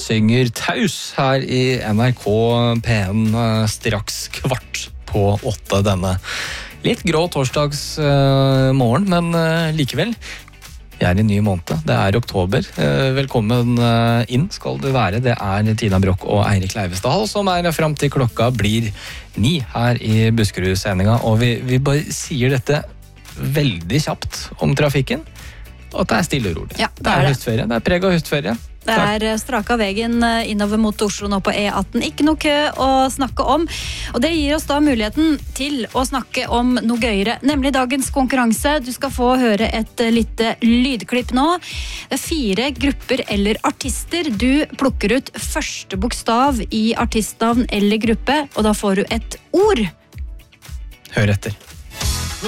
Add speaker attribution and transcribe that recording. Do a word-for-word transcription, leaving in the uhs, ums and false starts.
Speaker 1: synger taus her i N R K P N straks kvart på åtte denne. Litt grå torsdags uh, morgen, men uh, likevel. Vi er i en ny måned. Det er oktober. Uh, velkommen uh, inn skal du være. Det er Tina Broch og Eirik Leivestad som er frem til klokka blir ni her i Buskerud-sendinga. Og vi, vi bare sier dette veldig kjapt om trafikken. Og at det er stille og rolig.
Speaker 2: Ja, det,
Speaker 1: det er
Speaker 2: det.
Speaker 1: høstferie. Det er preg av høstferie.
Speaker 2: Det er straka vegen innover mot Oslo nå på E atten. Ikke noe kø å snakke om. Og det gir oss da muligheten til å snakke om noe gøyere, nemlig dagens konkurranse. Du skal få høre et lite lydklipp nå. Det er fire grupper eller artister. Du plukker ut første bokstav i artistnavn eller gruppe, og da får du et ord.
Speaker 1: Hør etter.